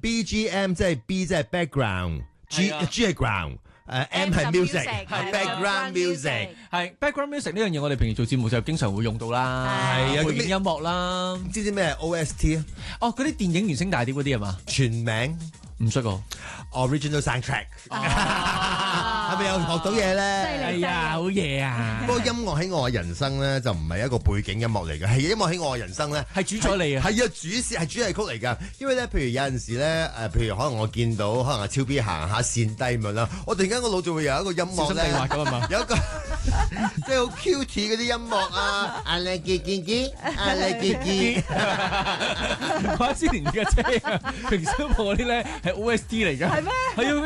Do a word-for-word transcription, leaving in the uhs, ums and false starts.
B G M 即係 B 即係 background，G G 係 ground。誒 M 係 music， 係 background music， 係 background music 呢樣嘢，我哋平時做節目就經常會用到啦， 係啊， 背景音樂啦。 知唔知咩係 O S T 啊？ 哦，嗰啲電影原聲大碟嗰啲係嘛？ 全名唔識喎 ，original soundtrack，係咪有學到嘢咧？ 哎呀，好嘢啊！ 不過音樂喺我嘅人生咧，就唔係一個背景音樂嚟嘅，係音樂喺我嘅人生咧， 係主宰你啊！ 係啊，主線係主題曲嚟㗎。因為咧，譬如有陣時咧，誒，譬如可能我見到可能阿超 B 行下線低咁樣啦，我突然間個腦就會有一個音樂咧，有一個即係好 cute 嗰啲音樂啊，阿靚傑傑傑，阿靚傑傑， 怪之連嘅車，平時播嗰啲咧係 O S T 嚟㗎，係咩？係啊。